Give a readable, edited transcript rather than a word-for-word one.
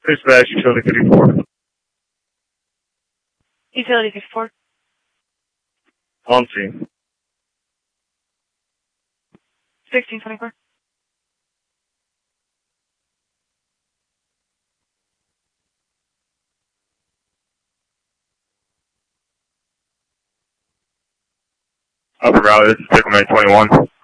Dispatch, utility 54. Utility 54. On scene. 1624. Upper Valley, this is Pickle 21.